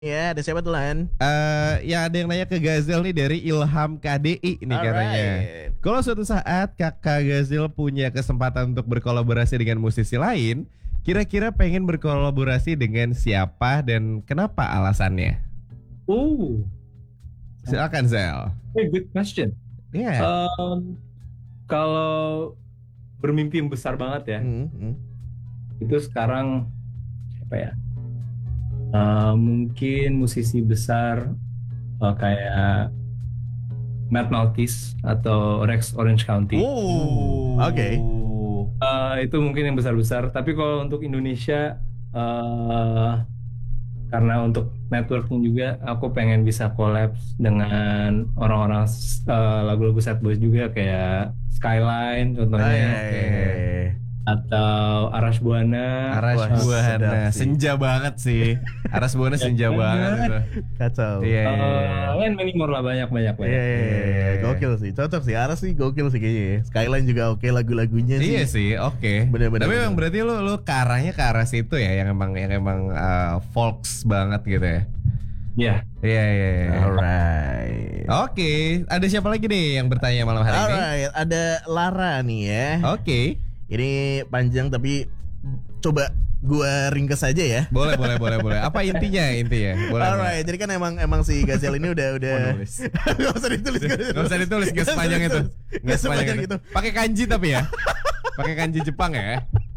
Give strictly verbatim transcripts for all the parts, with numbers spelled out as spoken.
Ya, ada siapa tuh Lan? Eh, ya ada yang nanya ke Gazel nih dari Ilham K D I nih katanya. Alright. Kalau suatu saat kakak Gazel punya kesempatan untuk berkolaborasi dengan musisi lain, kira-kira pengen berkolaborasi dengan siapa dan kenapa alasannya? Oh, Silakan Zel. hey, good question. Iya. Um, kalau bermimpi yang besar banget ya, Hmm, hmm. itu sekarang siapa ya? Uh, mungkin musisi besar uh, kayak Matt Maltese atau Rex Orange County. Oh, oke. Uh, itu mungkin yang besar-besar. Tapi kalau untuk Indonesia, uh, karena untuk networking juga, aku pengen bisa collab dengan orang-orang uh, lagu-lagu Sad Boys juga kayak Skyline contohnya, Ah, iya, iya, iya. atau Arash Buana. Arash Wah, Buana, sedap sih. senja banget sih. Arash Buana senja banget itu. Kacau. Iya. Uh, and many more lah, banyak banyak banyak. Iya, iya, iya, iya. Gokil sih, cocok sih. Aras sih gokil sih kayaknya ya. Skyline juga oke lagu-lagunya sih. Iya sih, oke. Bener-bener, Tapi bener. emang berarti lu lu ke arahnya ke arah situ ya, yang emang yang emang uh, folks banget gitu ya. Iya. Iya iya. iya. Alright. Oke, ada siapa lagi nih yang bertanya malam hari ini? Alright, ada Lara nih ya. Oke, Ini panjang tapi coba gua ringkes aja ya. boleh boleh boleh boleh. Apa intinya intinya? Boleh. Alright, jadi kan emang emang si Gazel ini udah udah Mau nulis. Gak usah ditulis. Gak usah ditulis, gak sepanjang itu. Gak sepanjang itu. Pakai kanji tapi ya. Pakai kanji Jepang ya.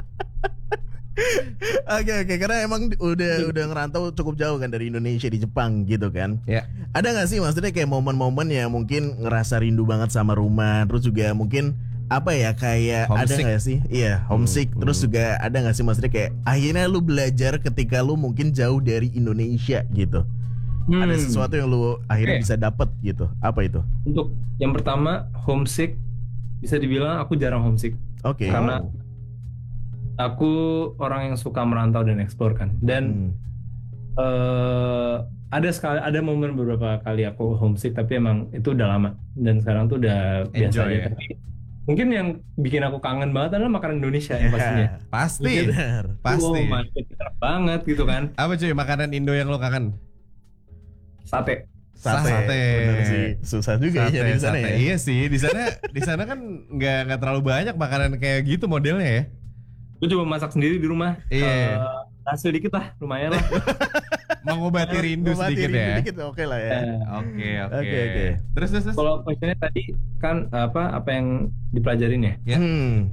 Oke oke, karena emang udah udah ngerantau cukup jauh kan dari Indonesia di Jepang gitu kan. Ya. Ada nggak sih maksudnya kayak momen-momen yang mungkin ngerasa rindu banget sama rumah, terus juga mungkin apa ya kayak ada Homesick. nggak sih? Iya homesick. Hmm, Terus hmm. juga ada nggak sih maksudnya kayak akhirnya lu belajar ketika lu mungkin jauh dari Indonesia gitu. Hmm. Ada sesuatu yang lu akhirnya Oke. bisa dapet gitu. Apa itu? Untuk yang pertama, homesick, bisa dibilang aku jarang homesick. Oke. Karena aku orang yang suka merantau dan eksplor kan. Dan Hmm. eh ada sekali ada momen beberapa kali aku homesick, tapi emang itu udah lama. Dan sekarang tuh udah biasa Enjoy aja. ya? Tapi mungkin yang bikin aku kangen banget adalah makanan Indonesia yang pastinya. Pasti. Benar. Pasti. Oh my God, enak banget gitu kan. Apa cuy makanan Indo yang lo kangen? Sate. Sate. Sate. Bener sih. Susah juga ya Sate, nyari di sana sate. ya. Iya sih, di sana di sana kan nggak nggak terlalu banyak makanan kayak gitu modelnya ya. Gue coba masak sendiri di rumah. Iya. Eh, hasil dikit lah, lumayan lah. Mengobati rindu Ngobati sedikit rindu ya. dikit, oke lah ya. Eh, Oke oke. Oke, oke. Terus terus terus. Kalau questionnya tadi kan apa apa yang dipelajarin ya? Ya. Hmm.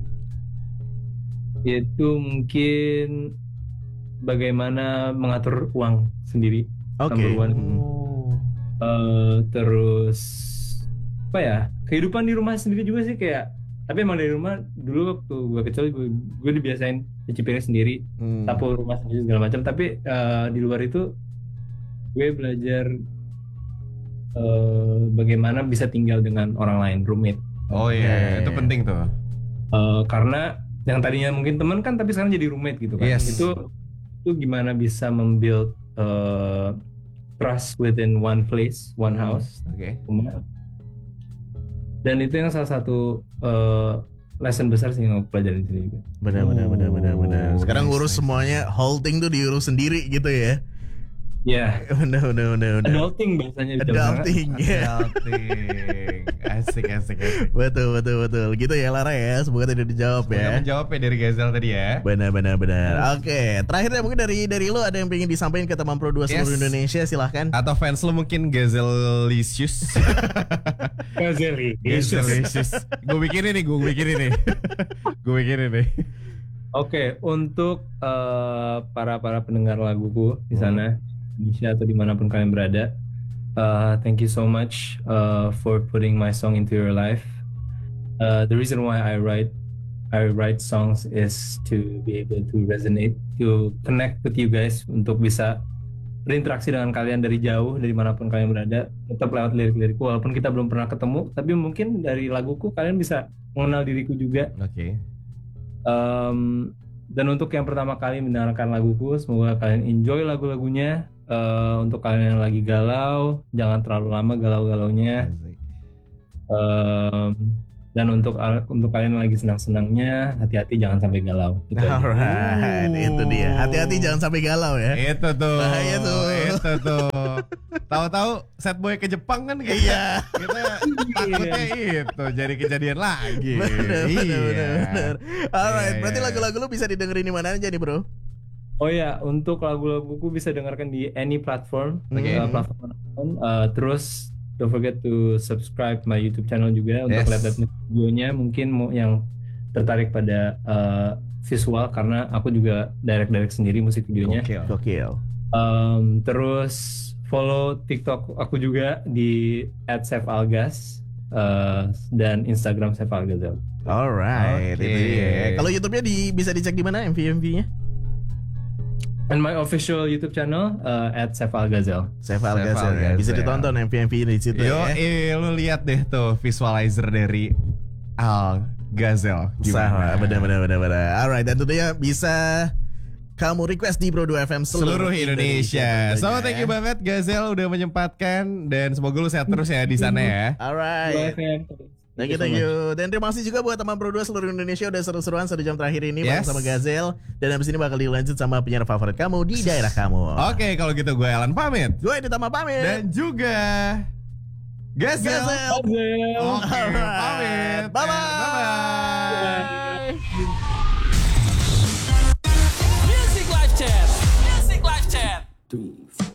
Itu mungkin bagaimana mengatur uang sendiri. Oke. Number one. Hmm. Eh, terus apa ya? Kehidupan di rumah sendiri juga sih kayak. Tapi emang dari rumah dulu waktu gue kecil gue gue dibiasain cuci piring sendiri, Hmm. sapu rumah sendiri segala macam. Tapi eh, di luar itu gue belajar eh, bagaimana bisa tinggal dengan orang lain, roommate. Oh iya, itu penting tuh. Eh, karena yang tadinya mungkin teman kan tapi sekarang jadi roommate gitu kan. Yes. Itu itu gimana bisa membuild eh, trust within one place, one house, Oke. rumah. Dan itu yang salah satu eh, lesson besar sih yang aku pelajarin di sini juga. Benar benar benar benar benar. Oh, Sekarang nice, ngurus nice. semuanya holding tuh diurus sendiri gitu ya. Ya, Benar benar benar benar. adulting bahasanya. bisa Adulting ya. Adulting. Asik asik asik. Betul betul betul. Gitu ya Lara ya. Semoga tadi dijawab Semoga ya. menjawab ya dari Gazel tadi ya. Benar benar benar. Oke, terakhirnya mungkin dari dari lo ada yang pengen disampaikan ke teman Pro dua seluruh Yes. Indonesia silahkan. Atau fans lo mungkin Gazelicious. Gazeli. Gazelicious. Gue bikin ini, gue bikin ini. Gue bikin ini. Oke, untuk eh, para para pendengar laguku di sana, Indonesia atau dimanapun kalian berada, uh, thank you so much uh, for putting my song into your life. Uh, the reason why I write I write songs is to be able to resonate, to connect with you guys, untuk bisa berinteraksi dengan kalian dari jauh, dari manapun kalian berada, tetap lewat lirik-lirikku. Walaupun kita belum pernah ketemu, tapi mungkin dari laguku kalian bisa mengenal diriku juga. Oke. Um, dan untuk yang pertama kali mendengarkan laguku, semoga kalian enjoy lagu-lagunya. Uh, untuk kalian yang lagi galau, jangan terlalu lama galau-galaunya. Asik. Um, Dan untuk untuk kalian yang lagi senang-senangnya, hati-hati jangan sampai galau. Gitu aja. Alright, Uh. itu dia. Hati-hati jangan sampai galau ya. Itu tuh. Bahaya tuh. Itu tuh. Tahu-tahu set boy ke Jepang kan kita. Iya. Kita takutnya itu jadi kejadian lagi. Bener, Iya. bener, bener, bener. Alright, Iya, berarti iya. lagu-lagu lu bisa didengerin di mana aja nih, Bro? Oh ya, untuk lagu-laguku bisa dengarkan di any platform, Oke. uh, platform manapun. Uh, terus don't forget to subscribe my YouTube channel juga untuk Yes. lihat-lihat videonya. Mungkin mau yang tertarik pada uh, visual karena aku juga direct-direct sendiri musik videonya. Gokil. Gokil. Um, terus follow TikTok aku juga di at sefalgas uh, dan Instagram sefalgazel. Alright, Oke. itu dia. Kalau YouTube-nya di, bisa dicek di mana M V M V-nya? And my official YouTube channel uh, at sefalgazel. Save Save Algazel ya. Algazel. Bisa ditonton M V M V di situ Yo, ya. eh, lu lihat deh tuh visualizer dari Al Gazel. Sama, benar benar benar benar. Alright, dan tentunya bisa kamu request di Bro dua F M seluruh, Seluruh Indonesia. So tentunya. thank you banget Gazel udah menyempatkan dan semoga lu sehat terus ya di sana ya. Alright. Thank you, thank you. Dan terima kasih juga buat teman Pro dua seluruh Indonesia udah seru-seruan satu jam terakhir ini bareng Yes. sama Gazel. Dan habis ini bakal dilanjut sama penyiar favorit kamu di daerah kamu. Oke, kalau gitu gue Alan pamit Gue Ditama pamit. dan juga Gazel. Gazel. Oke, Alright. pamit. Bye-bye. Bye bye.